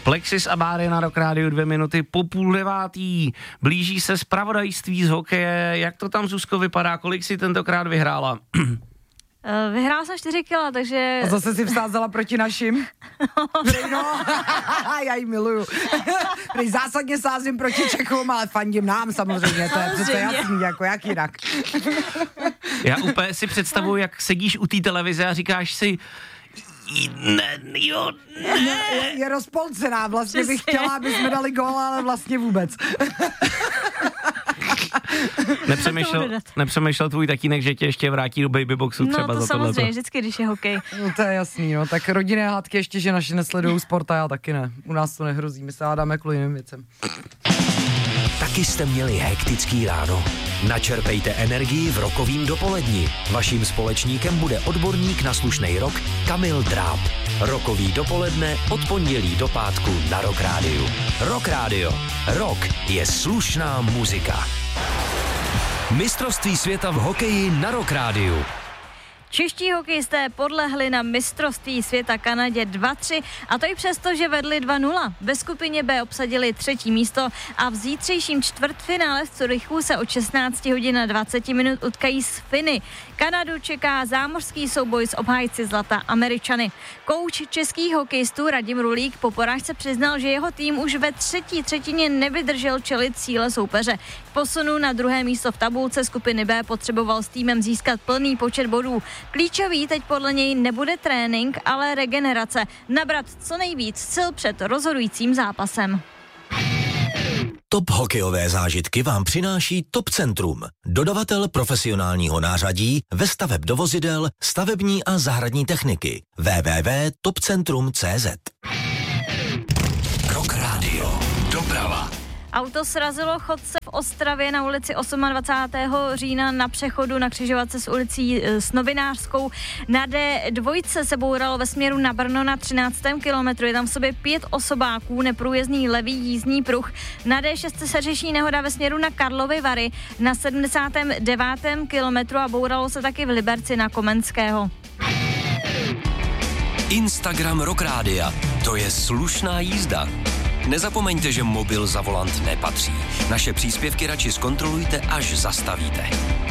Plexis a Báry na Rock Rádiu 2 minuty po 8:30. Blíží se zpravodajství z hokeje. Jak to tam, Zuzko, vypadá? Kolik si tentokrát vyhrála? Vyhrála jsem 4 kila, takže... A zase si vsázela proti našim? No, já ji miluju. Zásadně sázím proti Čechům, ale fandím nám samozřejmě, to je přece jasný, jako jak jinak. Já úplně si představuji, jak sedíš u té televize a říkáš si, ne. Je rozpolcená, vlastně bych chtěla, aby jsme dali gól, ale vlastně vůbec. Nepřemýšlel tvůj tatínek, že tě ještě vrátí do babyboxu třeba za tohle? No to samozřejmě, vždycky, když je hokej. No to je jasný, no, tak rodinné hádky ještě, že naši nesledují sport a já taky ne. U nás to nehrozí, my se hádáme kvůli jiným věcem. Taky jste měli hektický ráno? Načerpejte energii v rokovým dopoledni. Vaším společníkem bude odborník na slušnej rock Kamil Dráb. Rokový dopoledne od pondělí do pátku na Rock Rádiu. Rock Rádio. Rock je slušná muzika. Mistrovství světa v hokeji na Rock Rádiu. Čeští hokejisté podlehli na mistrovství světa Kanadě 2-3 a to i přesto, že vedli 2-0. Ve skupině B obsadili 3. místo a v zítřejším čtvrtfinále v Curychu se od 16 hodin a 20 minut utkají s Finy. Kanadu čeká zámořský souboj s obhájci zlata Američany. Kouč českých hokejistů Radim Rulík po porážce přiznal, že jeho tým už ve 3. třetině nevydržel čelit cíle soupeře. K posunu na 2. místo v tabulce skupiny B potřeboval s týmem získat plný počet bodů. Klíčový teď podle něj nebude trénink, ale regenerace. Nabrat co nejvíc sil před rozhodujícím zápasem. Top hokejové zážitky vám přináší Top Centrum. Dodavatel profesionálního nářadí ve staveb do vozidel, stavební a zahradní techniky. www.topcentrum.cz. Rock Radio. Doprava. Auto srazilo chodce v Ostravě na ulici 28. října na přechodu na křižovatce s ulicí s Novinářskou. Na D2 se bouralo ve směru na Brno na 13. kilometru. Je tam v sobě 5 osobáků, neprůjezdný levý jízdní pruh. Na D6 se řeší nehoda ve směru na Karlovy Vary na 79. kilometru a bouralo se taky v Liberci na Komenského. Instagram Rock Rádia. To je slušná jízda. Nezapomeňte, že mobil za volant nepatří. Naše příspěvky radši zkontrolujte, až zastavíte.